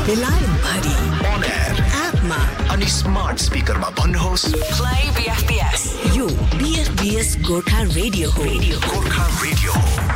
बेलायतभरि on air एपमा अनि smart स्पिकरमा भन्नुहोस् प्ले बीएफपीएस। यो बीएफपीएस गोर्खा रेडियो हो। गोर्खा रेडियो।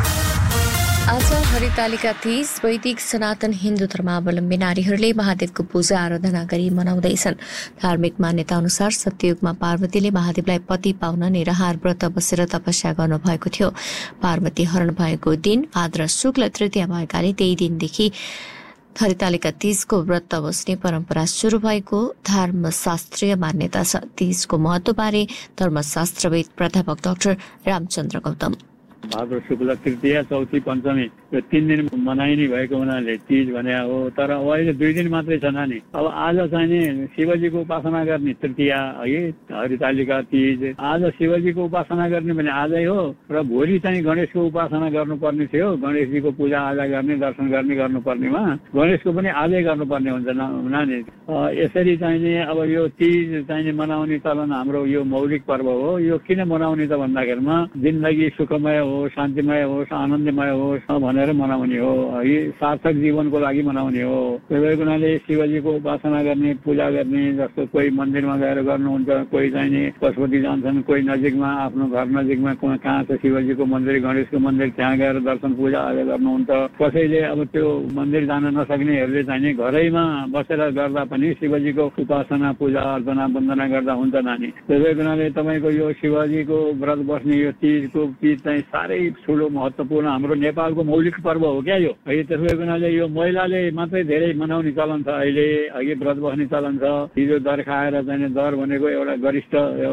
आज हरितालिका 30 वैदिक सनातन हिन्दू धर्मावलम्बी नारीहरूले महादेवको पूजा आराधना गरी मनाउँदैछन्। धार्मिक मान्यता अनुसार सत्ययुगमा पार्वतीले महादेवलाई पति पाउन निराहार व्रत बसेर तपस्या गर्नुभएको थियो। पार्वती हरण भएको दिन भाद्र शुक्ल तृतीया भएकाले त्यही दिनदेखि हरितालिका 30 को व्रत बस्ने परम्परा शुरू भएको धर्मशास्त्रीय मान्यता छ। 30 को महत्वबारे धर्मशास्त्रविद प्राध्यापक डाक्टर रामचन्द्र गौतम। भाद्र शुक्ल तृतीया चौथी पञ्चमी यो 3 दिन मनाइने भएको हुनाले तीज भने हो। तर अब अहिले 2 दिन मात्रै छ नानी। अब आज चाहिँ नि शिवजीको उपासना गर्ने तृतीया है, हरितालिका तीज। आज शिवजीको उपासना गर्ने भने आजै हो र भोलि चाहिँ गणेशको उपासना गर्नुपर्ने थियो। गणेशजीको पूजा आजा गर्ने दर्शन गर्ने गर्नुपर्नेमा गणेशको पनि आजै गर्नुपर्ने हुन्छ नानी। यसरी चाहिँ नि अब यो तीज चाहिँ नि मनाउने चलन हाम्रो यो मौलिक पर्व हो। यो किन मनाउने त भन्दाखेरिमा जिन्दगी सुखमय हो, शान्तिमय होस्, आनन्दमय होस् भनेर मनाउने हो है। सार्थक जीवनको लागि मनाउने हो। त्यही हुनाले शिवजीको उपासना गर्ने पूजा गर्ने, जस्तो कोही मन्दिरमा गएर गर्नुहुन्छ, कोही चाहिँ नि पशुपति जान्छन्, कोही नजिकमा आफ्नो घर नजिकमा कहाँ छ शिवजीको मन्दिर, गणेशको मन्दिर, त्यहाँ गएर दर्शन पूजा आजा गर्नुहुन्छ। कसैले अब त्यो मन्दिर जान नसक्नेहरूले चाहिँ नि घरैमा बसेर गर्दा पनि शिवजीको उपासना पूजा अर्चना वन्दना गर्दा हुन्छ नानी। त्यही हुनाले तपाईँको यो शिवजीको व्रत बस्ने यो तीज चाहिँ साह्रै ठुलो महत्त्वपूर्ण हाम्रो नेपालको मौलिक पर्व हो क्या यो है। त्यसै हुनाले यो महिलाले मात्रै धेरै मनाउने चलन छ अहिले। अघि व्रत बस्ने चलन छ। हिजो दर खाएर चाहिँ दर भनेको एउटा गरिष्ठ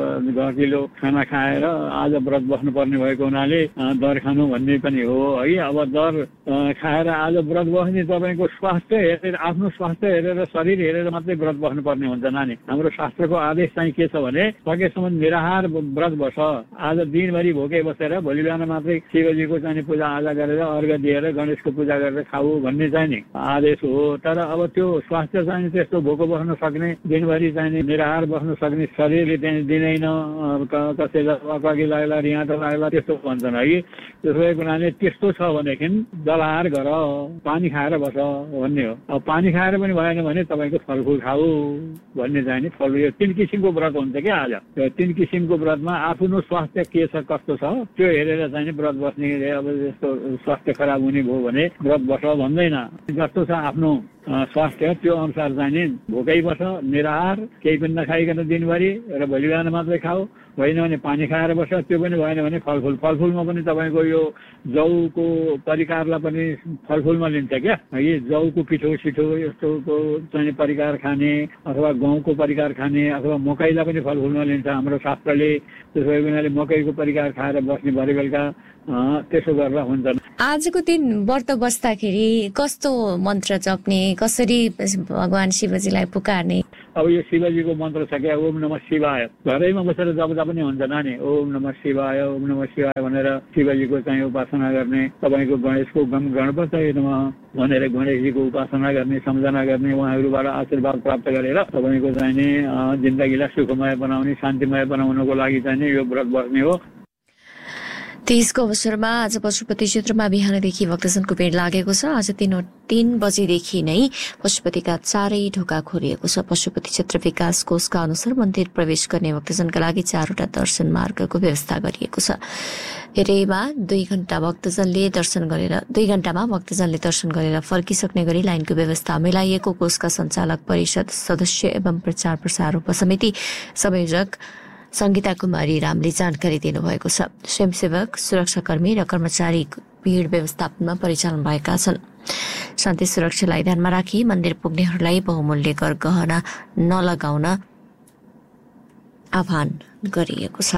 10 किलो खाना खाएर आज व्रत बस्नुपर्ने भएको हुनाले दर खानु भन्ने पनि हो है। अब दर खाएर आज व्रत बस्ने तपाईँको स्वास्थ्य हेरेर, आफ्नो स्वास्थ्य हेरेर, शरीर हेरेर मात्रै व्रत बस्नुपर्ने हुन्छ नानी। हाम्रो शास्त्रको आदेश चाहिँ के छ भने सकेसम्म निराहार व्रत बस। आज दिनभरि भोकै बसेर भोलि बिहान मात्रै शिवजीको चाहिँ पूजा आजा गरेर अर्घ दिएर गणेशको पूजा गरेर खाऊ भन्ने चाहिँ नि आदेश हो। तर अब त्यो स्वास्थ्य चाहिँ त्यस्तो भोको बस्न सक्ने, दिनभरि चाहिँ निराहार बस्न सक्ने शरीरले चाहिँ दिँदैन। कसैलाई अकगी लाग्ला, रिहाट लाग्ला त्यस्तो भन्छन् है। त्यसै हुनाले त्यस्तो छ भनेदेखि जलहार गर, पानी खाएर बस भन्ने हो। अब पानी खाएर पनि भएन भने तपाईँको फलफुल खाऊ भन्ने चाहिँ नि फल। यो 3 किसिमको व्रत हुन्छ क्या आज। यो 3 किसिमको व्रतमा आफ्नो स्वास्थ्य के छ कस्तो छ त्यो हेरेर चाहिँ व्रत बस्ने। अब जस्तो स्वास्थ्य खराब हुने भयो भने व्रत बस भन्दैन। जस्तो छ आफ्नो स्वास्थ्य त्यो अनुसार चाहिँ नि भोकै बस, निराहार, केही पनि नखाइकन दिनभरि र भोलि बिहान मात्रै खाऊ। होइन भने पानी खाएर बस। त्यो पनि भएन भने फलफुल। फलफुलमा पनि तपाईँको यो जौको परिकारलाई पनि फलफुलमा लिन्छ क्या है। जौको पिठो सिठो यस्तोको चाहिँ परिकार खाने, अथवा गहुँको परिकार खाने, अथवा मकैलाई पनि फलफुलमा लिन्छ हाम्रो शास्त्रले। त्यसै हुनाले मकैको परिकार खाएर बस्ने भरे बेलुका त्यसो गरेर हुन्छ। आजको दिन व्रत बस्दाखेरि कस्तो मन्त्र जप्ने, कसरी भगवान शिवजीलाई पुकार्ने? अब यो शिवजीको मन्त्र छ क्या, ओम नमः शिवाय। घरैमा बसेर जप्दा पनि हुन्छ नानी। ओम नमः शिवाय, ओम नमः शिवाय भनेर शिवजीको चाहिँ उपासना गर्ने। तपाईँको गणेशको गणपतये नमः भनेर गणेशजीको उपासना गर्ने, सम्झना गर्ने, उहाँहरूबाट आशीर्वाद प्राप्त गरेर तपाईँको चाहिँ नि जिन्दगीलाई सुखमय बनाउने, शान्तिमय बनाउनको लागि चाहिँ नि यो व्रत बस्ने हो। 30 को अवसरमा आज पशुपति क्षेत्रमा बिहानदेखि भक्तजनको भिड लागेको छ। आज 3 बजेदेखि नै पशुपतिका चारै ढोका खोलिएको छ। पशुपति क्षेत्र विकास कोषका अनुसार मन्दिर प्रवेश गर्ने भक्तजनका लागि 4वटा दर्शन मार्गको व्यवस्था गरिएको छ। हेरेमा 2 घण्टामा भक्तजनले दर्शन गरेर फर्किसक्ने गरी लाइनको व्यवस्था मिलाइएको कोषका सञ्चालक परिषद सदस्य एवं प्रचार प्रसार उपसमिति संयोजक संगीता कुमारी रामले जानकारी दिनुभएको छ। स्वयंसेवक, सुरक्षाकर्मी र कर्मचारी भीड़ व्यवस्थापनमा परिचालन भएका छन्। शान्ति सुरक्षालाई ध्यानमा राखी मन्दिर पुग्नेहरूलाई बहुमूल्य गहना नलगाउन आह्वान गरिएको छ।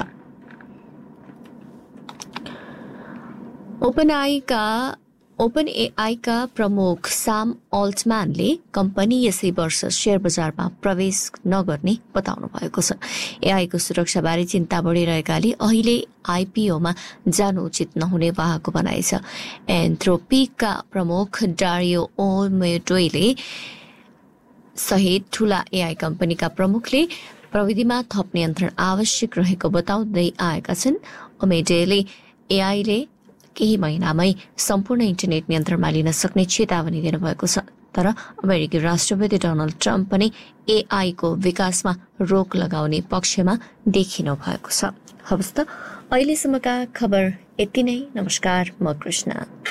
ओपन एआईका प्रमुख साम अल्टम्यानले कम्पनी यसै वर्ष शेयर बजारमा प्रवेश नगर्ने बताउनु भएको छ। एआईको सुरक्षाबारे चिन्ता बढिरहेकाले अहिले आईपीओमा जानु उचित नहुने उहाँको भनाइ छ। एन्थ्रोपिकका प्रमुख डारियो ओमेडोले सहित ठूला एआई कम्पनीका प्रमुखले प्रविधिमा थप नियन्त्रण आवश्यक रहेको बताउँदै आएका छन्। ओमेडोले एआईले केही महिनामै सम्पूर्ण इन्टरनेट नियन्त्रणमा लिन सक्ने चेतावनी दिनुभएको छ। तर अमेरिकी राष्ट्रपति डोनाल्ड ट्रम्प पनि एआईको विकासमा रोक लगाउने पक्षमा देखिनु भएको छ। हवस् त, अहिलेसम्मका खबर यति नै। नमस्कार, म कृष्ण।